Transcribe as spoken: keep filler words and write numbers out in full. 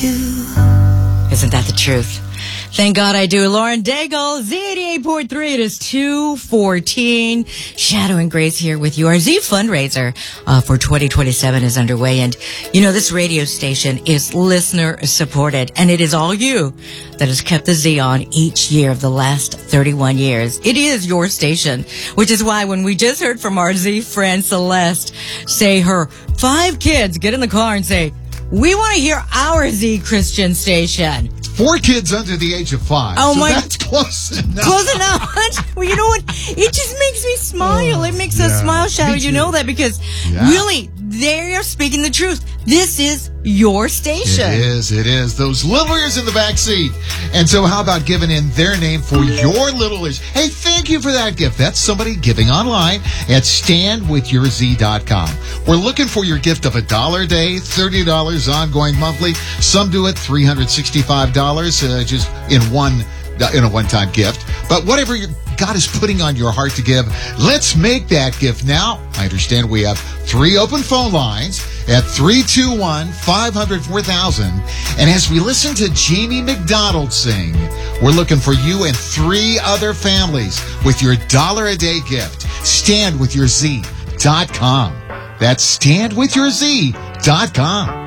do. Isn't that the truth? Thank God I do. Lauren Daigle, Z eighty-eight point three. It is two fourteen. Shadow and Grace here with you. Our Z fundraiser uh, for twenty twenty-seven is underway. And, you know, this radio station is listener supported. And it is all you that has kept the Z on each year of the last thirty-one years. It is your station, which is why when we just heard from our Z friend Celeste say her five kids get in the car and say, we want to hear our Z Christian station. Four kids under the age of five. Oh so my! That's close enough. Close enough. Well, you know what? It just makes me smile. Oh, it makes yeah, us smile, Shadow. me You too. know that because Yeah. really, they are speaking the truth. This is your station. It is, it is. Those little ears in the back seat. And so how about giving in their name for your little ears? Hey, thank you for that gift. That's somebody giving online at stand with your z dot com. We're looking for your gift of a dollar a day, thirty dollars ongoing monthly. Some do it three hundred sixty-five dollars uh, just in one in a one-time gift. But whatever your God is putting on your heart to give, let's make that gift now. I understand we have three open phone lines at three two one, five hundred, four thousand. And as we listen to Jamie McDonald sing, we're looking for you and three other families with your dollar a day gift. stand with your z dot com. That's stand with your z dot com.